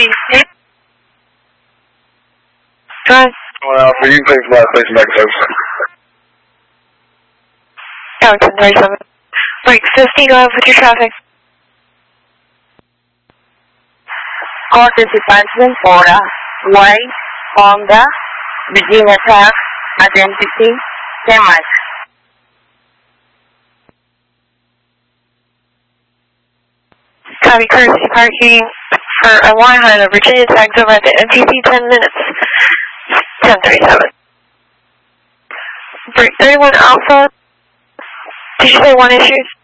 3. Go ahead. Well, for you, please, last place, Mexico. Alex, 37. Break 50, go ahead with your traffic. Participants Florida, White, Honda, Virginia Tech, Identity, Denmark. Copy, courtesy parking for a Y high to Virginia Tech over at the MTC 10 minutes. 10:37. Break 31 Alpha. Did you say 1 issues?